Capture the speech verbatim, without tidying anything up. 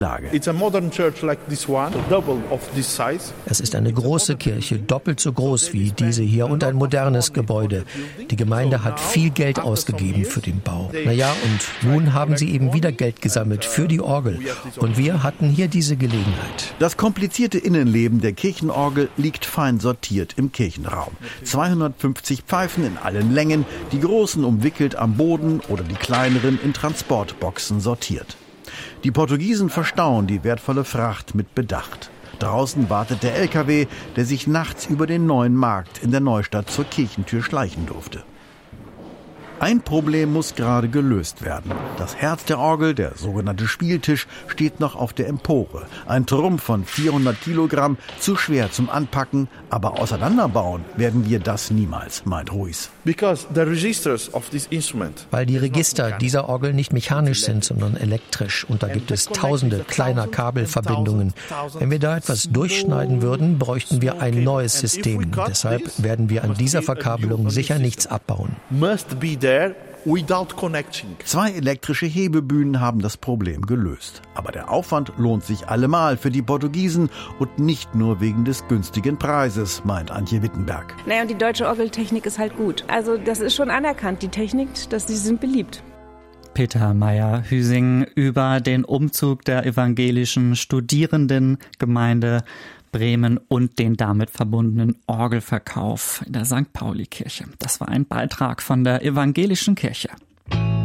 Es ist eine große Kirche, doppelt so groß wie diese hier und ein modernes Gebäude. Die Gemeinde hat viel Geld ausgegeben für den Bau. Naja, und nun haben sie eben wieder Geld gesammelt für die Orgel. Und wir hatten hier diese Gelegenheit. Das komplizierte Innenleben der Kirchenorgel liegt fein sortiert im Kirchenraum. zweihundertfünfzig Pfeifen in allen Längen, die großen umwickelt am Boden oder die kleineren in Transportboxen sortiert. Die Portugiesen verstauen die wertvolle Fracht mit Bedacht. Draußen wartet der L K W, der sich nachts über den neuen Markt in der Neustadt zur Kirchentür schleichen durfte. Ein Problem muss gerade gelöst werden. Das Herz der Orgel, der sogenannte Spieltisch, steht noch auf der Empore. Ein Trumpf von vierhundert Kilogramm, zu schwer zum Anpacken, aber auseinanderbauen werden wir das niemals, meint Ruiz. Weil die Register dieser Orgel nicht mechanisch sind, sondern elektrisch. Und da gibt es tausende kleiner Kabelverbindungen. Wenn wir da etwas durchschneiden würden, bräuchten wir ein neues System. Deshalb werden wir an dieser Verkabelung sicher nichts abbauen. Zwei elektrische Hebebühnen haben das Problem gelöst. Aber der Aufwand lohnt sich allemal für die Portugiesen und nicht nur wegen des günstigen Preises, meint Antje Wittenberg. Naja, und die deutsche Orgeltechnik ist halt gut. Also das ist schon anerkannt, die Technik, dass sie sind beliebt. Peter Meyer-Hüsing über den Umzug der evangelischen Studierendengemeinde Bremen und den damit verbundenen Orgelverkauf in der Sankt Pauli-Kirche. Das war ein Beitrag von der evangelischen Kirche.